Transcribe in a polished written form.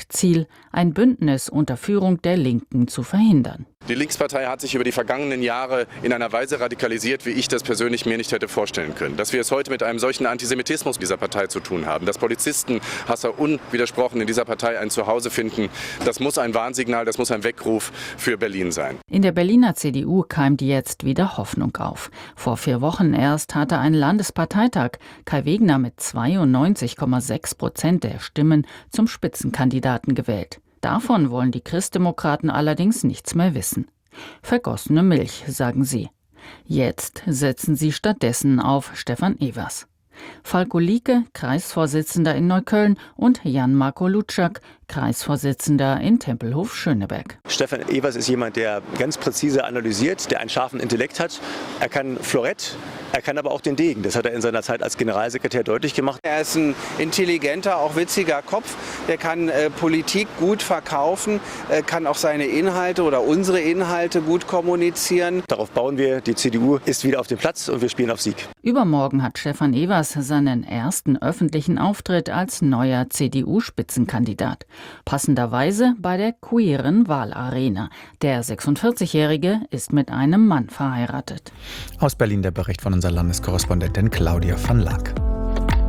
Ziel, ein Bündnis unter Führung der Linken zu verhindern. Die Linkspartei hat sich über die vergangenen Jahre in einer Weise radikalisiert, wie ich das persönlich mir nicht hätte vorstellen können. Dass wir es heute mit einem solchen Antisemitismus dieser Partei zu tun haben, dass Polizisten, Hasser unwidersprochen in dieser Partei ein Zuhause finden, das muss ein Warnsignal, das muss ein Weckruf für Berlin sein. In der Berliner CDU keimt jetzt wieder Hoffnung auf. Vor 4 Wochen erst hatte ein Landesparteitag Kai Wegner mit 92,6% der Stimmen zum Spitzenkandidaten gewählt. Davon wollen die Christdemokraten allerdings nichts mehr wissen. Vergossene Milch, sagen sie. Jetzt setzen sie stattdessen auf Stefan Evers. Falko Lieke, Kreisvorsitzender in Neukölln, und Jan-Marco Lutschak, Kreisvorsitzender in Tempelhof-Schöneberg. Stefan Evers ist jemand, der ganz präzise analysiert, der einen scharfen Intellekt hat. Er kann Florett, er kann aber auch den Degen. Das hat er in seiner Zeit als Generalsekretär deutlich gemacht. Er ist ein intelligenter, auch witziger Kopf. Der kann Politik gut verkaufen, kann auch seine Inhalte oder unsere Inhalte gut kommunizieren. Darauf bauen wir. Die CDU ist wieder auf dem Platz und wir spielen auf Sieg. Übermorgen hat Stefan Evers seinen ersten öffentlichen Auftritt als neuer CDU-Spitzenkandidat. Passenderweise bei der queeren Wahlarena. Der 46-Jährige ist mit einem Mann verheiratet. Aus Berlin der Bericht von unserer Landeskorrespondentin Claudia van Laak.